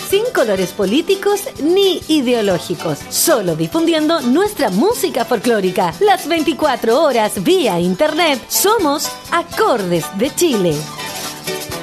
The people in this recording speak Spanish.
sin colores políticos ni ideológicos, solo difundiendo nuestra música folclórica. Las 24 horas vía internet somos Acordes de Chile.